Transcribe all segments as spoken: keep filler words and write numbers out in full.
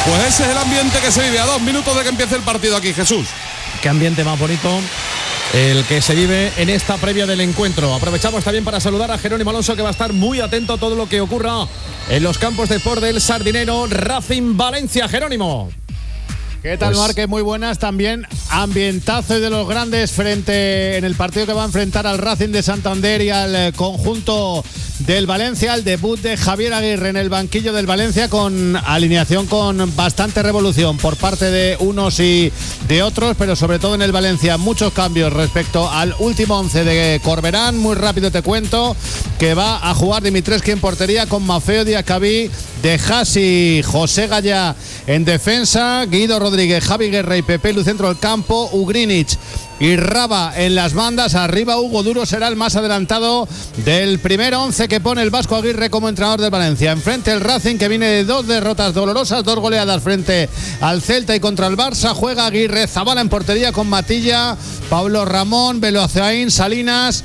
Pues ese es el ambiente que se vive a dos minutos de que empiece el partido aquí, Jesús. Qué ambiente más bonito el que se vive en esta previa del encuentro. Aprovechamos también para saludar a Jerónimo Alonso, que va a estar muy atento a todo lo que ocurra en los campos de sport del Sardinero Racing Valencia. Jerónimo. ¿Qué tal, Pues... Marque? Muy buenas. También ambientazo de los grandes frente en el partido que va a enfrentar al Racing de Santander y al conjunto del Valencia. El debut de Javier Aguirre en el banquillo del Valencia, con alineación con bastante revolución por parte de unos y de otros, pero sobre todo en el Valencia muchos cambios respecto al último once de Corberán. Muy rápido te cuento que va a jugar Dimitrescu en portería, con Mafeo Diacabí, De Hasi, José Gallá en defensa, Guido Rodríguez, Javi Guerra y Pepe Lu centro del campo, Ugrinic y Raba en las bandas. Arriba Hugo Duro será el más adelantado del primer once que pone el Vasco Aguirre como entrenador del Valencia. Enfrente el Racing, que viene de dos derrotas dolorosas, dos goleadas frente al Celta y contra el Barça. Juega Aguirre, Zabala en portería con Matilla, Pablo Ramón, Beloazaín, Salinas.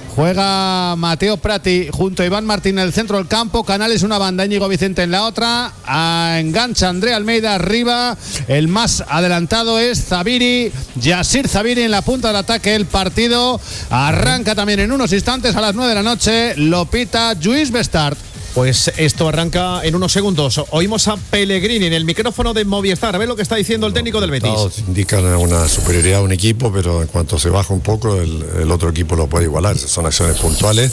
Juega Mateo Prati junto a Iván Martín en el centro del campo, Canales una banda, Íñigo Vicente en la otra, a engancha André Almeida arriba. El más adelantado es Zabiri, Yasir Zabiri en la punta del ataque. El partido arranca también en unos instantes, a las nueve de la noche, lo pita Lluís Bestart. Pues esto arranca en unos segundos. Oímos a Pellegrini en el micrófono de Movistar. A ver lo que está diciendo el técnico del Betis. Indican una superioridad de un equipo, pero en cuanto se baja un poco, el, el otro equipo lo puede igualar. Son acciones puntuales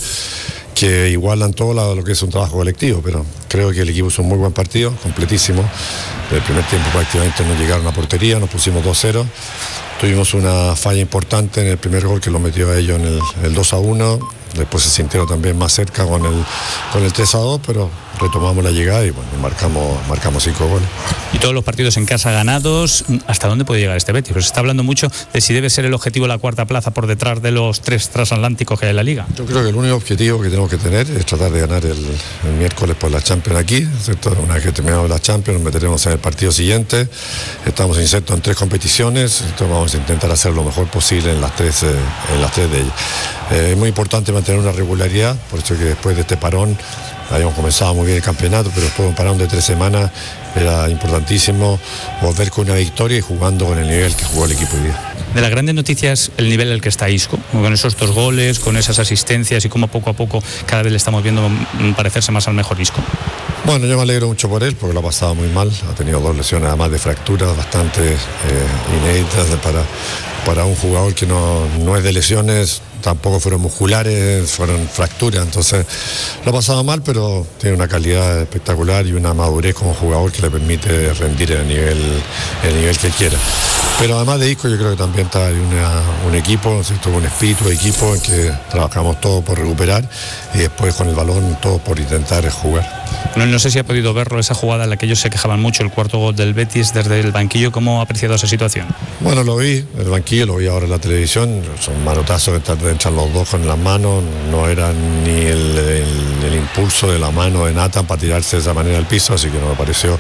que igualan todo lo que es un trabajo colectivo, pero creo que el equipo hizo un muy buen partido, completísimo. El primer tiempo prácticamente no llegaron a portería, nos pusimos dos cero. Tuvimos una falla importante en el primer gol que lo metió a ellos en el, el dos a uno. Después se sintieron también más cerca con el, con el tres a dos, pero retomamos la llegada y bueno, marcamos, marcamos cinco goles. Y todos los partidos en casa ganados. ¿Hasta dónde puede llegar este Betis? Pues se está hablando mucho de si debe ser el objetivo la cuarta plaza por detrás de los tres transatlánticos que hay en la Liga. Yo creo que el único objetivo que tenemos que tener es tratar de ganar el, el miércoles por la Champions aquí, ¿cierto? Una vez que terminamos la Champions, nos meteremos en el partido siguiente. Estamos insertos en tres competiciones, entonces vamos a intentar hacer lo mejor posible en las tres, eh, en las tres de ellas. Eh, es muy importante mantener una regularidad, por eso que después de este parón habíamos comenzado muy bien el campeonato, pero después de un parón de tres semanas era importantísimo volver con una victoria y jugando con el nivel que jugó el equipo hoy día. De las grandes noticias, el nivel en el que está Isco, con esos dos goles, con esas asistencias y cómo poco a poco cada vez le estamos viendo parecerse más al mejor Isco. Bueno, yo me alegro mucho por él porque lo ha pasado muy mal, ha tenido dos lesiones además de fracturas bastante eh, inéditas para, para un jugador que no, no es de lesiones, tampoco fueron musculares, fueron fracturas, entonces lo ha pasado mal, pero tiene una calidad espectacular y una madurez como jugador que le permite rendir el nivel, el nivel que quiera. Pero además de Isco, yo creo que también está una, un equipo, ¿cierto? Un espíritu de equipo en que trabajamos todos por recuperar y después con el balón todos por intentar jugar. No, no sé si ha podido verlo, esa jugada en la que ellos se quejaban mucho, el cuarto gol del Betis desde el banquillo. ¿Cómo ha apreciado esa situación? Bueno, lo vi en el banquillo, lo vi ahora en la televisión, son manotazos que echan los dos con las manos, no era ni el, el, el impulso de la mano de Nathan para tirarse de esa manera al piso, así que no me pareció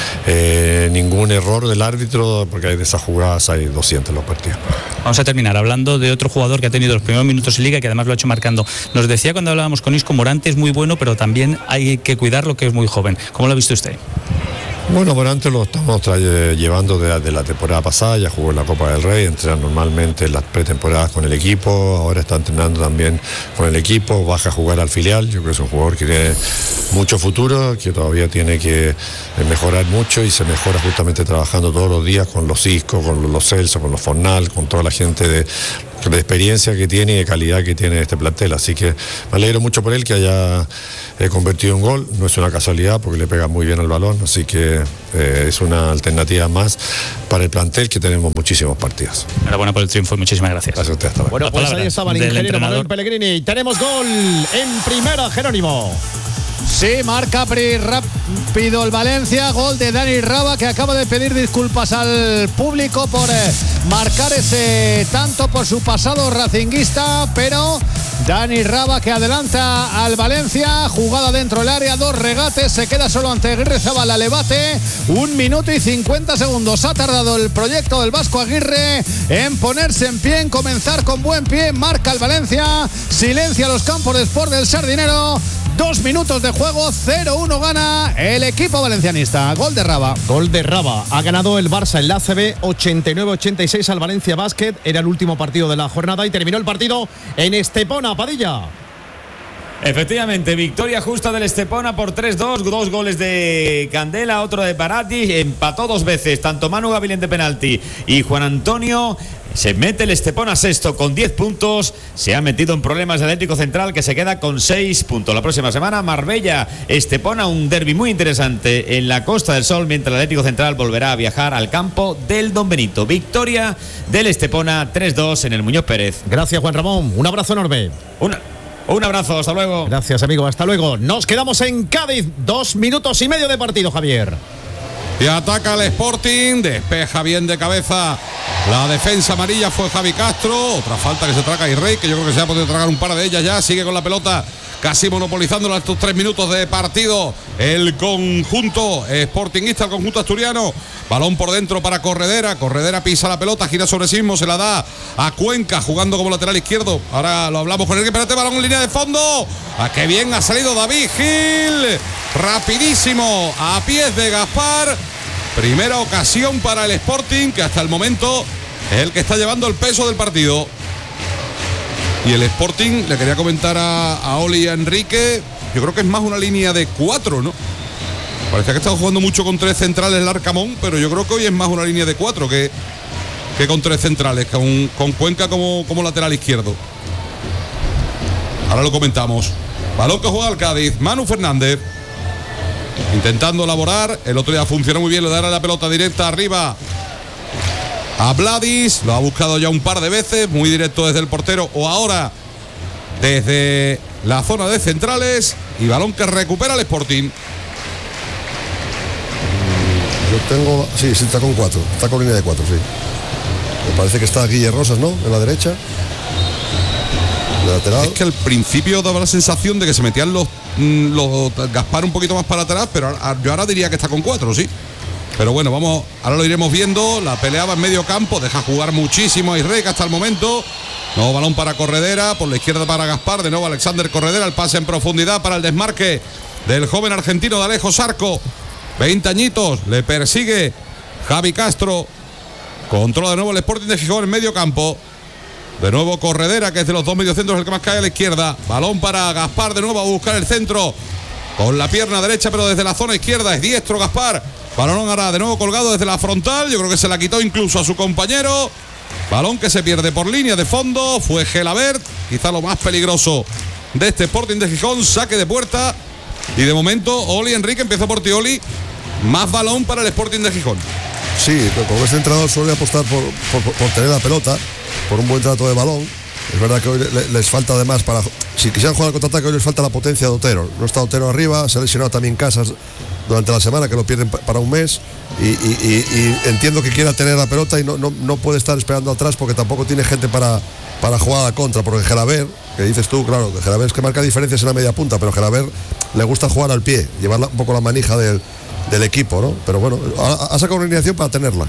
eh, ningún error del árbitro, porque hay de esas jugadas hay doscientos en los partidos. Vamos a terminar hablando de otro jugador que ha tenido los primeros minutos en Liga, que además lo ha hecho marcando. Nos decía cuando hablábamos con Isco, Morante es muy bueno, pero también hay que cuidarlo, que es muy joven. ¿Cómo lo ha visto usted? Bueno, Morante lo estamos trae, llevando de la, de la temporada pasada, ya jugó en la Copa del Rey, entrena normalmente en las pretemporadas con el equipo, ahora está entrenando también con el equipo, baja a jugar al filial. Yo creo que es un jugador que tiene mucho futuro, que todavía tiene que mejorar mucho y se mejora justamente trabajando todos los días con los Isco, con los Celso, con los Fornal, con toda la gente de, de experiencia que tiene y de calidad que tiene este plantel. Así que me alegro mucho por él que haya eh, convertido un gol, no es una casualidad porque le pega muy bien al balón, así que eh, es una alternativa más para el plantel, que tenemos muchísimos partidos. Enhorabuena por el triunfo y muchísimas gracias. Gracias a usted, hasta luego. Bueno, pues ahí estaba el ingeniero Manuel Pellegrini. Tenemos gol en primera, Jerónimo. Sí, marca rápido el Valencia, gol de Dani Raba, que acaba de pedir disculpas al público por eh, marcar ese tanto por su pasado racinguista, pero Dani Raba que adelanta al Valencia, jugada dentro del área, dos regates, se queda solo ante Aguirre Zabala, le bate, un minuto y cincuenta segundos. Ha tardado el proyecto del Vasco Aguirre en ponerse en pie, en comenzar con buen pie, marca el Valencia, silencia los campos de sport del Sardinero. Dos minutos de juego, cero uno gana el equipo valencianista. Gol de Raba. Gol de Raba. Ha ganado el Barça en la A C B ochenta y nueve ochenta y seis al Valencia Basket. Era el último partido de la jornada y terminó el partido en Estepona, Padilla. Efectivamente, victoria justa del Estepona por tres dos, dos goles de Candela, otro de Parati, empató dos veces, tanto Manu Gavilén de penalti y Juan Antonio. Se mete el Estepona sexto con diez puntos, se ha metido en problemas el Atlético Central que se queda con seis puntos. La próxima semana Marbella, Estepona, un derbi muy interesante en la Costa del Sol, mientras el Atlético Central volverá a viajar al campo del Don Benito. Victoria del Estepona tres dos en el Muñoz Pérez. Gracias, Juan Ramón, un abrazo enorme. Una Un abrazo, hasta luego. Gracias, amigo, hasta luego. Nos quedamos en Cádiz, dos minutos y medio de partido, Javier. Y ataca el Sporting, despeja bien de cabeza la defensa amarilla, fue Javi Castro. Otra falta que se traga Irrey, que yo creo que se ha podido tragar un par de ellas ya. Sigue con la pelota, casi monopolizándolo estos tres minutos de partido. El conjunto sportingista, el conjunto asturiano. Balón por dentro para Corredera. Corredera pisa la pelota, gira sobre sí mismo, se la da a Cuenca, jugando como lateral izquierdo. Ahora lo hablamos con él. Espérate, balón en línea de fondo. ¡Ah, qué bien ha salido David Gil! Rapidísimo, a pies de Gaspar. Primera ocasión para el Sporting, que hasta el momento es el que está llevando el peso del partido. Y el Sporting, le quería comentar a, a Oli y a Enrique, yo creo que es más una línea de cuatro, ¿no? Parecía que estaba jugando mucho con tres centrales el Arcamón, pero yo creo que hoy es más una línea de cuatro que, que con tres centrales, con, con Cuenca como, como lateral izquierdo. Ahora lo comentamos. Balón que juega el Cádiz, Manu Fernández. Intentando elaborar, el otro día funcionó muy bien, le dará la pelota directa arriba a Vladis, lo ha buscado ya un par de veces, muy directo desde el portero o ahora desde la zona de centrales, y balón que recupera el Sporting. Yo tengo, sí, sí, está con cuatro, está con línea de cuatro, sí. Me parece que está Guille Rosas, ¿no? En la derecha. De lateral. Es que al principio daba la sensación de que se metían los, los Gaspar un poquito más para atrás, pero yo ahora diría que está con cuatro, sí. Pero bueno, vamos, ahora lo iremos viendo. La peleaba en medio campo, deja jugar muchísimo a Irreca hasta el momento. Nuevo balón para Corredera, por la izquierda para Gaspar, de nuevo Alexander Corredera, el pase en profundidad para el desmarque del joven argentino de Alejo Sarco. veinte añitos, le persigue Javi Castro. Controla de nuevo el Sporting de Gijón en medio campo. De nuevo Corredera, que es de los dos mediocentros el que más cae a la izquierda. Balón para Gaspar, de nuevo a buscar el centro con la pierna derecha, pero desde la zona izquierda. Es diestro Gaspar. Balón ahora de nuevo colgado desde la frontal. Yo creo que se la quitó incluso a su compañero. Balón que se pierde por línea de fondo. Fue Gelabert, quizá lo más peligroso de este Sporting de Gijón. Saque de puerta. Y de momento Oli Enrique, empieza por ti, Oli. Más balón para el Sporting de Gijón. Sí, pero como este entrenador suele apostar por, por, por tener la pelota, por un buen trato de balón. Es verdad que hoy les, les falta además para... Si quisieran jugar al contraataque, hoy les falta la potencia de Otero. No está Otero arriba, se ha lesionado también Casas durante la semana, que lo pierden para un mes. Y, y, y, y entiendo que quiera tener la pelota y no, no, no puede estar esperando atrás porque tampoco tiene gente para, para jugar a la contra. Porque Gelabert, que dices tú, claro, Gelabert es que marca diferencias en la media punta, pero Gelabert le gusta jugar al pie, llevar un poco la manija del, del equipo, ¿no? Pero bueno, ha, ha sacado una alineación para tenerla.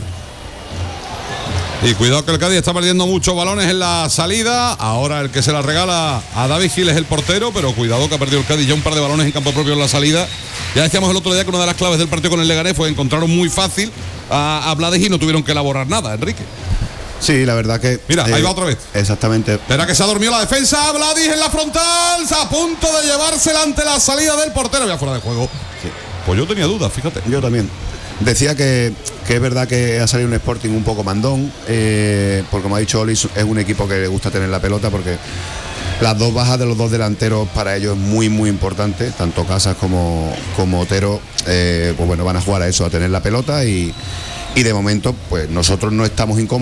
Y cuidado que el Cádiz está perdiendo muchos balones en la salida. Ahora el que se la regala a David Gil es el portero, pero cuidado que ha perdido el Cádiz ya un par de balones en campo propio en la salida. Ya decíamos el otro día que una de las claves del partido con el Leganés fue encontraron muy fácil a, a Vladis y no tuvieron que elaborar nada, Enrique. Sí, la verdad que... Mira, eh, ahí va otra vez. Exactamente. Espera que se ha dormido la defensa. Vladis en la frontal. A punto de llevársela ante la salida del portero. Ya fuera de juego. Sí. Pues yo tenía dudas, fíjate. Yo también. Decía que, que es verdad que ha salido un Sporting un poco mandón, eh, porque como ha dicho Oli, es un equipo que le gusta tener la pelota, porque las dos bajas de los dos delanteros para ellos es muy muy importante, tanto Casas como, como Otero, eh, pues bueno, van a jugar a eso, a tener la pelota y, y de momento pues nosotros no estamos incómodos.